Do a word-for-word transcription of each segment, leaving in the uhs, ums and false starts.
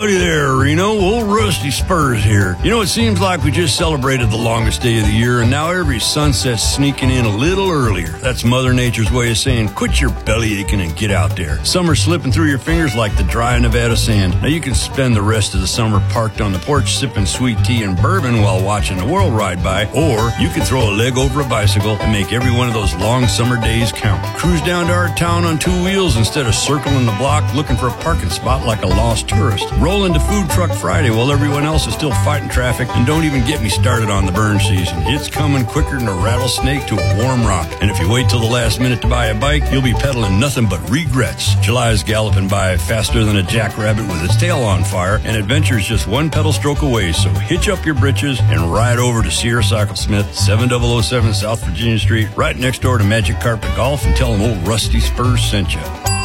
Howdy there, Reno. Old Rusty Spurs here. You know, it seems like we just celebrated the longest day of the year, and now every sunset's sneaking in a little earlier. That's Mother Nature's way of saying, quit your belly aching and get out there. Summer's slipping through your fingers like the dry Nevada sand. Now you can spend the rest of the summer parked on the porch sipping sweet tea and bourbon while watching the world ride by, or you can throw a leg over a bicycle and make every one of those long summer days count. Cruise down to our town on two wheels instead of circling the block looking for a parking spot like a lost tourist. Roll into Food Truck Friday while everyone else is still fighting traffic, and don't even get me started on the burn season. It's coming quicker than a rattlesnake to a warm rock. And if you wait till the last minute to buy a bike, you'll be pedaling nothing but regrets. July is galloping by faster than a jackrabbit with its tail on fire, and adventure is just one pedal stroke away. So hitch up your britches and ride over to Sierra Cycle Smith, seven thousand seven South Virginia Street, right next door to Magic Carpet Golf, and tell them old Rusty Spurs sent you.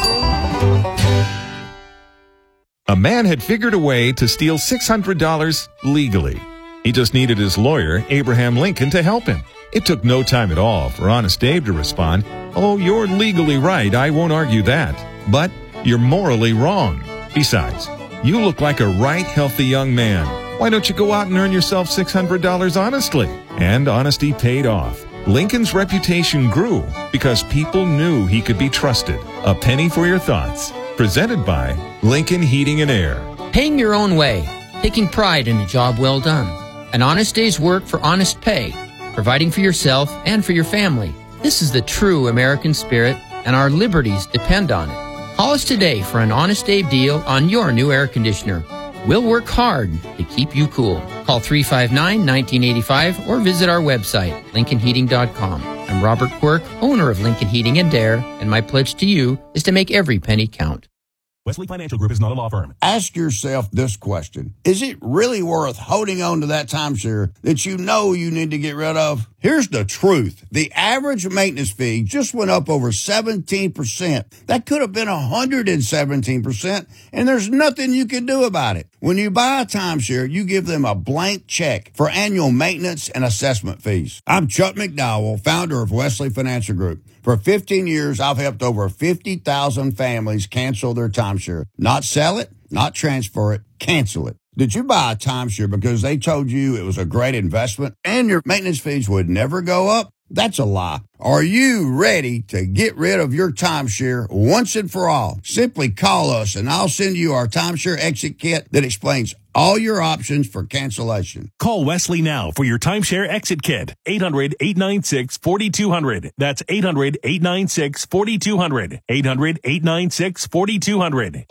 A man had figured a way to steal six hundred dollars legally. He just needed his lawyer, Abraham Lincoln, to help him. It took no time at all for Honest Abe to respond, "Oh, you're legally right, I won't argue that. But you're morally wrong. Besides, you look like a right healthy young man. Why don't you go out and earn yourself six hundred dollars honestly?" And honesty paid off. Lincoln's reputation grew because people knew he could be trusted. A penny for your thoughts. Presented by Lincoln Heating and Air. Paying your own way. Taking pride in a job well done. An honest day's work for honest pay. Providing for yourself and for your family. This is the true American spirit, and our liberties depend on it. Call us today for an Honest Abe deal on your new air conditioner. We'll work hard to keep you cool. Call three five nine, one nine eight five or visit our website, lincoln heating dot com. I'm Robert Quirk, owner of Lincoln Heating and Air, and my pledge to you is to make every penny count. Wesley Financial Group is not a law firm. Ask yourself this question. Is it really worth holding on to that timeshare that you know you need to get rid of? Here's the truth. The average maintenance fee just went up over seventeen percent. That could have been one hundred seventeen percent, and there's nothing you can do about it. When you buy a timeshare, you give them a blank check for annual maintenance and assessment fees. I'm Chuck McDowell, founder of Wesley Financial Group. For fifteen years, I've helped over fifty thousand families cancel their timeshare. Not sell it, not transfer it, cancel it. Did you buy a timeshare because they told you it was a great investment and your maintenance fees would never go up? That's a lie. Are you ready to get rid of your timeshare once and for all? Simply call us and I'll send you our timeshare exit kit that explains all your options for cancellation. Call Wesley now for your timeshare exit kit. eight hundred, eight nine six, four two zero zero. That's eight hundred, eight nine six, four two zero zero. eight hundred, eight nine six, four two zero zero.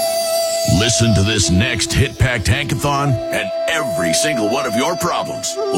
Listen to this next hit-packed hankathon and every single one of your problems